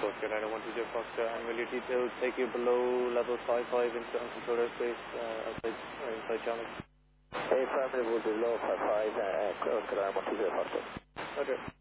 North Carolina 120 Foxtrot, and will your details take you below level 55 into uncontrolled airspace inside Chalmers? Affirmative, will be below 55, North Carolina 120 Foxtrot. Okay.